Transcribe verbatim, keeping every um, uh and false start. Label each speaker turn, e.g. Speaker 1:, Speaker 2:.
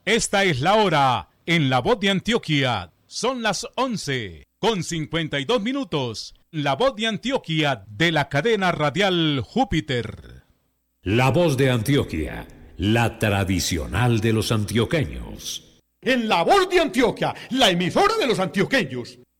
Speaker 1: Esta es la hora en La Voz de Antioquia. Son las once con cincuenta y dos minutos. La Voz de Antioquia de la cadena radial Júpiter.
Speaker 2: La Voz de Antioquia, la tradicional de los antioqueños.
Speaker 3: En La Voz de Antioquia, la emisora de los antioqueños.